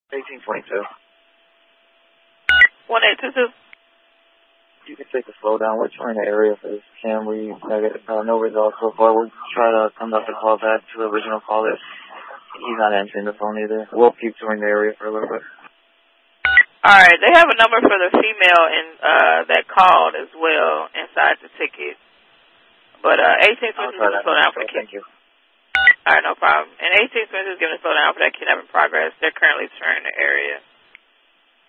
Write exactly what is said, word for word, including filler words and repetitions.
eighteen twenty-two. one eight two two. You can take the slow down. We're trying the area for this Camry. Uh, no results so far. We'll try to conduct a call back to the original caller. He's not answering the phone either. We'll keep touring the area for a little bit. All right. They have a number for the female in, uh, that called as well inside the ticket. But uh, eighteen Smith is going to slow down for the kid. Thank you. All right, no problem. And eighteen Smith is going to slow down for that kidnapping progress. They're currently touring the area.